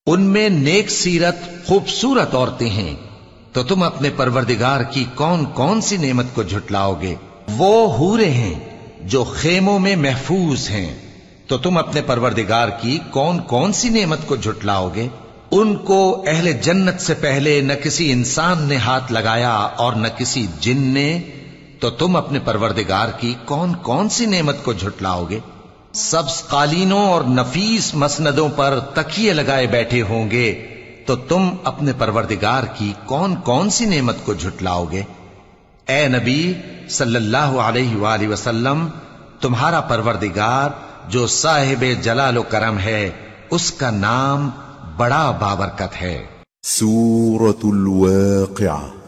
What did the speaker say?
उनमें नेक सीरत खूबसूरत औरतें हैं, तो तुम अपने परवरदिगार की कौन कौन सी नेमत को झुटलाओगे? वो हूरे हैं जो खेमों में महफूज हैं, तो तुम अपने परवरदिगार की कौन कौन सी नेमत को झुटलाओगे? उनको अहले जन्नत से पहले न किसी इंसान ने हाथ लगाया और न किसी जिन ने, तो तुम अपने परवरदिगार की कौन कौन सी नेमत को झुटलाओगे? सब्ज कालीनों और नफीस मसनदों पर तकिए लगाए बैठे होंगे, तो तुम अपने परवरदिगार की कौन कौन सी नेमत को झुटलाओगे? ए नबी सल्लल्लाहु अलैहि वसल्लम, तुम्हारा परवरदिगार जो साहिब जलाल करम है, उसका नाम बड़ा बाबरकत है। सूरतुल वाक़िआ।